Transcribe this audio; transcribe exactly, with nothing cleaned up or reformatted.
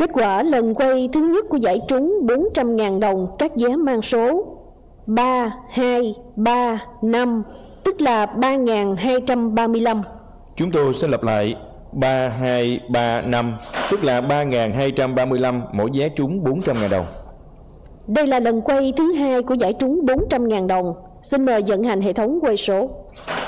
Kết quả lần quay thứ nhất của giải trúng bốn trăm nghìn đồng các vé mang số ba hai ba năm, tức là ba nghìn hai trăm ba mươi lăm. Chúng tôi sẽ lặp lại: ba hai ba năm, tức là ba nghìn hai trăm ba mươi lăm, mỗi vé trúng bốn trăm nghìn đồng. Đây là lần quay thứ hai của giải trúng bốn trăm nghìn đồng. Xin mời vận hành hệ thống quay số.